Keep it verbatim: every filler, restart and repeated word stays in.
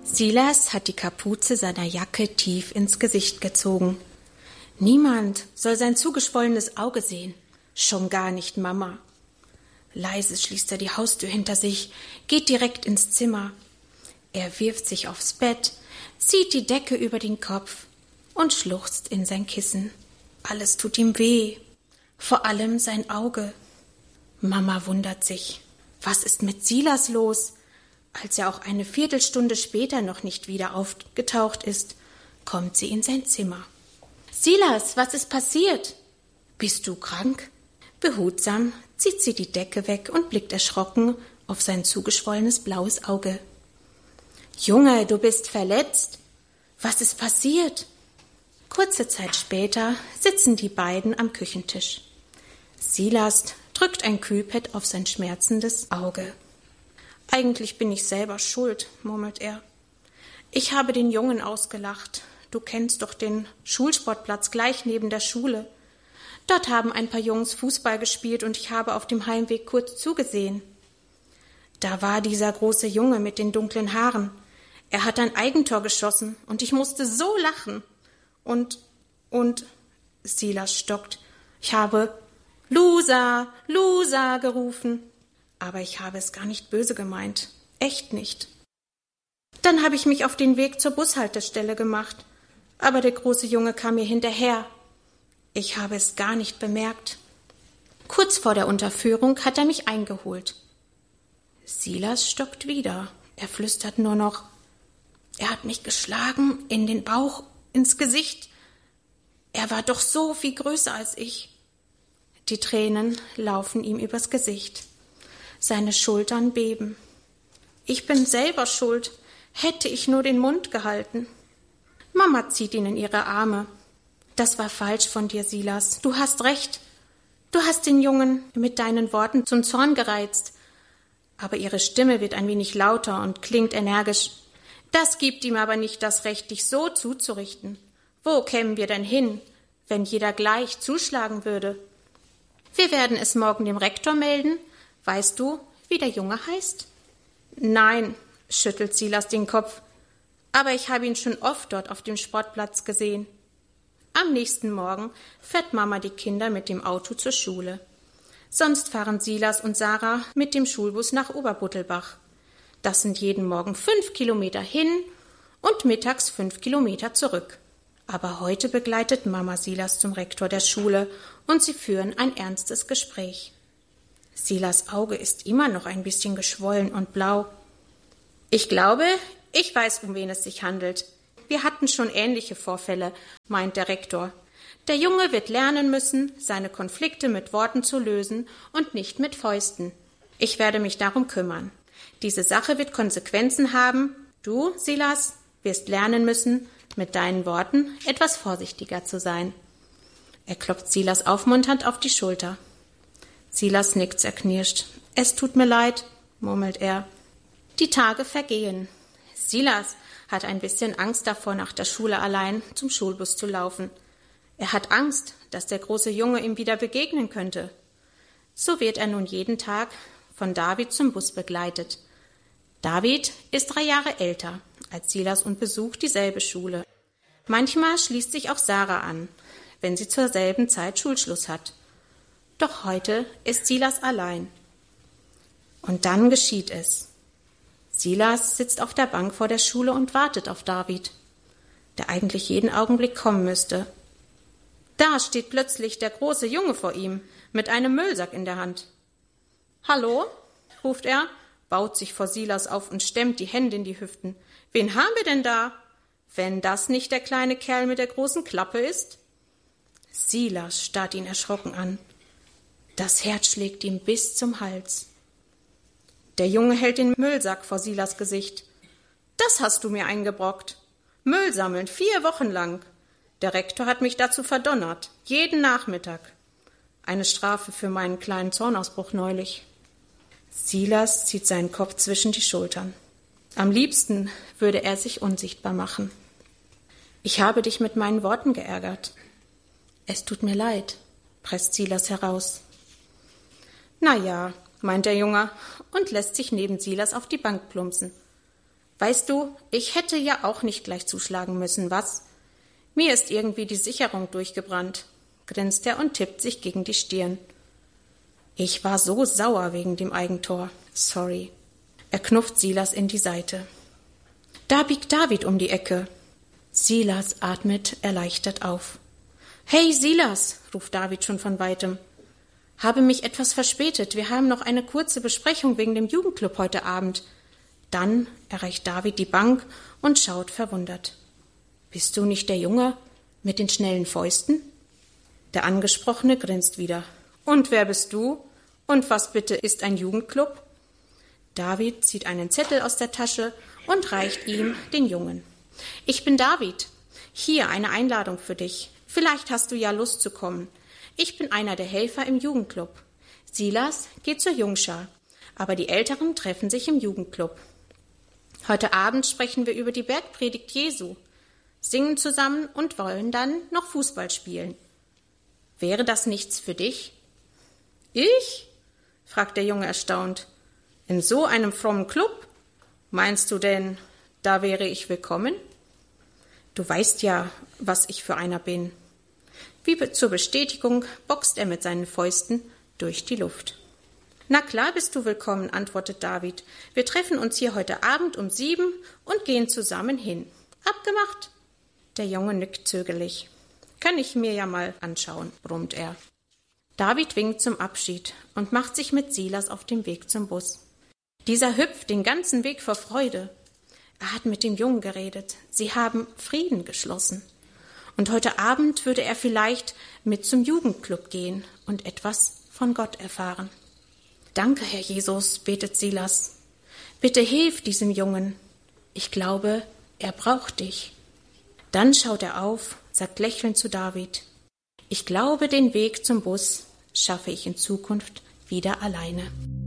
Silas hat die Kapuze seiner Jacke tief ins Gesicht gezogen. Niemand soll sein zugeschwollenes Auge sehen, schon gar nicht Mama. Leise schließt er die Haustür hinter sich, geht direkt ins Zimmer. Er wirft sich aufs Bett, zieht die Decke über den Kopf und schluchzt in sein Kissen. Alles tut ihm weh, vor allem sein Auge. Mama wundert sich. Was ist mit Silas los? Als er auch eine Viertelstunde später noch nicht wieder aufgetaucht ist, kommt sie in sein Zimmer. »Silas, was ist passiert?« »Bist du krank?« Behutsam zieht sie die Decke weg und blickt erschrocken auf sein zugeschwollenes blaues Auge. »Junge, du bist verletzt. Was ist passiert?« Kurze Zeit später sitzen die beiden am Küchentisch. Silas drückt ein Kühlpad auf sein schmerzendes Auge. »Eigentlich bin ich selber schuld«, murmelt er. »Ich habe den Jungen ausgelacht. Du kennst doch den Schulsportplatz gleich neben der Schule. Dort haben ein paar Jungs Fußball gespielt und ich habe auf dem Heimweg kurz zugesehen. Da war dieser große Junge mit den dunklen Haaren. Er hat ein Eigentor geschossen und ich musste so lachen. Und, und, Silas stockt. Ich habe Loser, Loser gerufen. Aber ich habe es gar nicht böse gemeint. Echt nicht. Dann habe ich mich auf den Weg zur Bushaltestelle gemacht. Aber der große Junge kam mir hinterher. Ich habe es gar nicht bemerkt. Kurz vor der Unterführung hat er mich eingeholt. Silas stockt wieder. Er flüstert nur noch. Er hat mich geschlagen, in den Bauch, ins Gesicht. Er war doch so viel größer als ich. Die Tränen laufen ihm übers Gesicht. Seine Schultern beben. Ich bin selber schuld. Hätte ich nur den Mund gehalten. Mama zieht ihn in ihre Arme. Das war falsch von dir, Silas. Du hast recht. Du hast den Jungen mit deinen Worten zum Zorn gereizt. Aber ihre Stimme wird ein wenig lauter und klingt energisch. Das gibt ihm aber nicht das Recht, dich so zuzurichten. Wo kämen wir denn hin, wenn jeder gleich zuschlagen würde? Wir werden es morgen dem Rektor melden. Weißt du, wie der Junge heißt? Nein, schüttelt Silas den Kopf. Aber ich habe ihn schon oft dort auf dem Sportplatz gesehen. Am nächsten Morgen fährt Mama die Kinder mit dem Auto zur Schule. Sonst fahren Silas und Sarah mit dem Schulbus nach Oberbuttelbach. Das sind jeden Morgen fünf Kilometer hin und mittags fünf Kilometer zurück. Aber heute begleitet Mama Silas zum Rektor der Schule und sie führen ein ernstes Gespräch. Silas' Auge ist immer noch ein bisschen geschwollen und blau. Ich glaube, ich weiß, um wen es sich handelt. Wir hatten schon ähnliche Vorfälle, meint der Rektor. Der Junge wird lernen müssen, seine Konflikte mit Worten zu lösen und nicht mit Fäusten. Ich werde mich darum kümmern. Diese Sache wird Konsequenzen haben. Du, Silas, wirst lernen müssen, mit deinen Worten etwas vorsichtiger zu sein. Er klopft Silas aufmunternd auf die Schulter. Silas nickt zerknirscht. Es tut mir leid, murmelt er. Die Tage vergehen. Silas hat ein bisschen Angst davor, nach der Schule allein zum Schulbus zu laufen. Er hat Angst, dass der große Junge ihm wieder begegnen könnte. So wird er nun jeden Tag von David zum Bus begleitet. David ist drei Jahre älter als Silas und besucht dieselbe Schule. Manchmal schließt sich auch Sarah an, wenn sie zur selben Zeit Schulschluss hat. Doch heute ist Silas allein. Und dann geschieht es. Silas sitzt auf der Bank vor der Schule und wartet auf David, der eigentlich jeden Augenblick kommen müsste. Da steht plötzlich der große Junge vor ihm mit einem Müllsack in der Hand. »Hallo?« ruft er, baut sich vor Silas auf und stemmt die Hände in die Hüften. »Wen haben wir denn da? Wenn das nicht der kleine Kerl mit der großen Klappe ist?« Silas starrt ihn erschrocken an. Das Herz schlägt ihm bis zum Hals. Der Junge hält den Müllsack vor Silas Gesicht. »Das hast du mir eingebrockt. Müll sammeln, vier Wochen lang. Der Rektor hat mich dazu verdonnert, jeden Nachmittag. Eine Strafe für meinen kleinen Zornausbruch neulich.« Silas zieht seinen Kopf zwischen die Schultern. Am liebsten würde er sich unsichtbar machen. »Ich habe dich mit meinen Worten geärgert.« »Es tut mir leid«, presst Silas heraus. »Na ja«, meint der Junge und lässt sich neben Silas auf die Bank plumpsen. Weißt du, ich hätte ja auch nicht gleich zuschlagen müssen, was? Mir ist irgendwie die Sicherung durchgebrannt, grinst er und tippt sich gegen die Stirn. Ich war so sauer wegen dem Eigentor. Sorry. Er knufft Silas in die Seite. Da biegt David um die Ecke. Silas atmet erleichtert auf. Hey Silas, ruft David schon von weitem. Habe mich etwas verspätet. Wir haben noch eine kurze Besprechung wegen dem Jugendclub heute Abend. Dann erreicht David die Bank und schaut verwundert. Bist du nicht der Junge mit den schnellen Fäusten? Der Angesprochene grinst wieder. Und wer bist du? Und was bitte ist ein Jugendclub? David zieht einen Zettel aus der Tasche und reicht ihm den Jungen. Ich bin David. Hier eine Einladung für dich. Vielleicht hast du ja Lust zu kommen. Ich bin einer der Helfer im Jugendclub. Silas geht zur Jungschar, aber die Älteren treffen sich im Jugendclub. Heute Abend sprechen wir über die Bergpredigt Jesu, singen zusammen und wollen dann noch Fußball spielen. Wäre das nichts für dich? Ich? Fragt der Junge erstaunt. In so einem frommen Club? Meinst du denn, da wäre ich willkommen? Du weißt ja, was ich für einer bin. Wie zur Bestätigung boxt er mit seinen Fäusten durch die Luft. Na klar bist du willkommen, antwortet David. Wir treffen uns hier heute Abend um sieben und gehen zusammen hin. Abgemacht? Der Junge nickt zögerlich. Kann ich mir ja mal anschauen, brummt er. David winkt zum Abschied und macht sich mit Silas auf den Weg zum Bus. Dieser hüpft den ganzen Weg vor Freude. Er hat mit dem Jungen geredet. Sie haben Frieden geschlossen. Und heute Abend würde er vielleicht mit zum Jugendclub gehen und etwas von Gott erfahren. Danke, Herr Jesus, betet Silas. Bitte hilf diesem Jungen. Ich glaube, er braucht dich. Dann schaut er auf, sagt lächelnd zu David. Ich glaube, den Weg zum Bus schaffe ich in Zukunft wieder alleine.